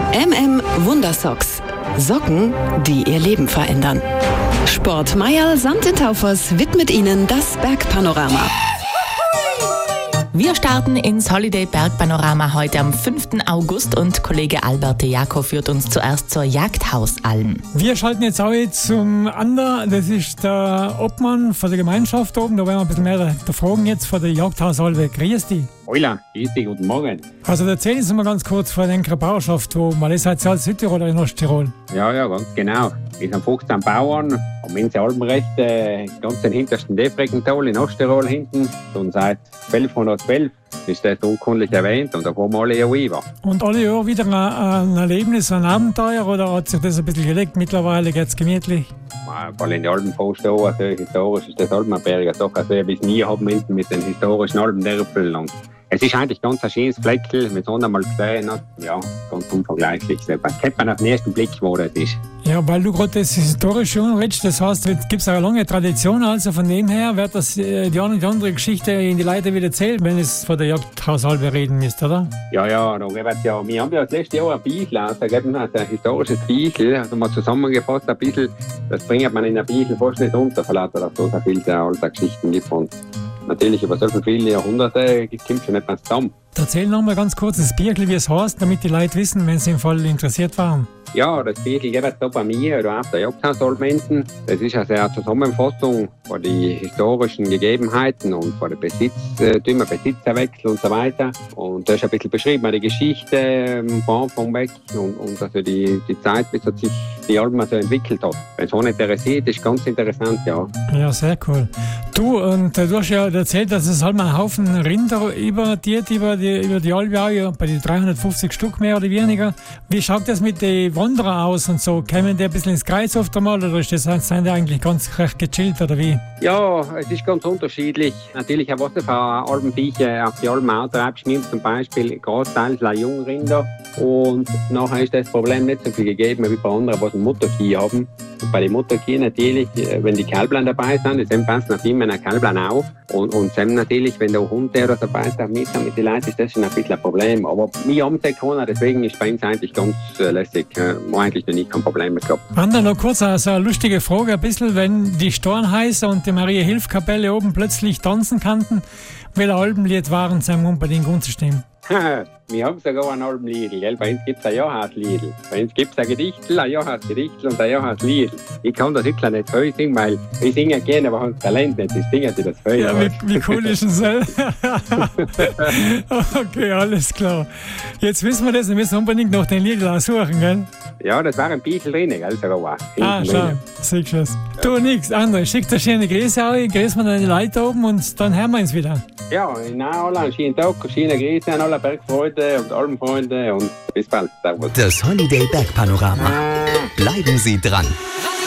Wundersocks. Socken, die ihr Leben verändern. Sport Mayerl samt den Taufers widmet Ihnen das Bergpanorama. Wir starten ins Holiday Bergpanorama heute am 5. August und Kollege Albert de Jaco führt uns zuerst zur Jagdhausalm. Wir schalten jetzt auch zum Ander, das ist der Obmann von der Gemeinschaft oben, da wollen wir ein bisschen mehr der Fragen jetzt von der Jagdhausalm. Grüß dich. Hola, grüß dich, guten Morgen. Also erzählen Sie mal ganz kurz von der Bauerschaft oben, weil ihr seid ja als Südtirol oder in Osttirol. Ja, ganz genau. Wir sind 15 Bauern, am Inse Albenrecht, ganz den hintersten Defreckental in Osttirol hinten. Und seit 1212 ist das urkundlich erwähnt und da kommen alle Jahre über. Und alle Jahre wieder ein Erlebnis, ein Abenteuer oder hat sich das ein bisschen gelegt? Mittlerweile geht es gemütlich? Weil in den Alpen vorstehen, also historisch ist das Alpenberg doch also ein bisschen nie haben mit den historischen Alpendörpeln. Und es ist eigentlich ganz ein schönes Fleckchen, wenn man es einmal gesehen hat. Ja, ganz unvergleichlich. Da kennt man auf den ersten Blick, wo das ist. Ja, weil du gerade das Historische anredest, das heißt, es gibt eine lange Tradition, also von dem her wird das die eine und die andere Geschichte in die Leute wieder erzählt, wenn es von der Jagdhausalm reden müsst, oder? Ja, da gibt es ja, wir haben ja das letzte Jahr ein Bichl, also geben wir ein historisches Bichl, also mal zusammengefasst ein bisschen, das bringt man in ein Bichl fast nicht unter, verlaut, dass es so viele alte Geschichten gibt und natürlich über so viele Jahrhunderte kommt schon nicht mehr zusammen. Erzähl noch mal ganz kurz das Bierchen, wie es heißt, damit die Leute wissen, wenn sie im Fall interessiert waren. Ja, das Bierchen gibt es da bei mir oder auf der Jagdhausalm. Das ist also eine Zusammenfassung von den historischen Gegebenheiten und von den Besitztümern, Besitzerwechsel und so weiter. Und da ist ein bisschen beschrieben, die Geschichte von Anfang weg und also die Zeit, bis sich die Alpen so entwickelt hat. Wenn es auch nicht interessiert, ist ganz interessant, ja. Ja, sehr cool. Du hast ja erzählt, dass es halt mal einen Haufen Rinder über die Alpen, ja, bei den 350 Stück mehr oder weniger. Wie schaut das mit den Wanderer aus und so? Kommen die ein bisschen ins Kreis oft einmal oder sind die eigentlich ganz recht gechillt oder wie? Ja, es ist ganz unterschiedlich. Natürlich auch was von Alpenviecher auf die Alpen austreibst, nimmst zum Beispiel großteils Jungrinder und nachher ist das Problem nicht so viel gegeben wie bei anderen, was ein Muttervieh haben. Und bei den Mutterkühen natürlich, wenn die Kälblein dabei sind, dann passen auf immer ein Kälblein auf. Und dann natürlich, wenn der Hund oder dabei ist, mit den Leuten, ist das schon ein bisschen ein Problem. Aber wir haben es können, deswegen ist bei uns eigentlich ganz lässig. Eigentlich noch nie kein Problem mehr gehabt. Ander, noch kurz so eine lustige Frage, ein bisschen, wenn die Stornheiser und die Maria-Hilf-Kapelle oben plötzlich tanzen kannten, welche Alpenlied waren sie unbedingt umzustimmen? Wir haben sogar ein Alpenlied, gell? Bei uns gibt es ein Jahrhauslied. Bei uns gibt es ein Gedichtel, ein Jahrhausgedichtel und ein Jahrhauslied. Ich kann das wirklich nicht voll singen, weil ich singe gerne, aber haben das Talent nicht. Ich singe das voll. Ja, wie cool ist denn das? Okay, alles klar. Jetzt wissen wir das, wir müssen unbedingt noch den Lied suchen, gell? Ja, das war ein bisschen drin, gell? Sogar. Schau, siehst du es. Du, nix, André, schick dir schöne Grüße auch, grüßen wir deine Leute oben und dann hören wir uns wieder. Ja, in alle einen schönen Tag, schöne Grüße an alle Bergfreunde und Alpenfreunde und bis bald. Servus. Das Holiday Bergpanorama. Bleiben Sie dran.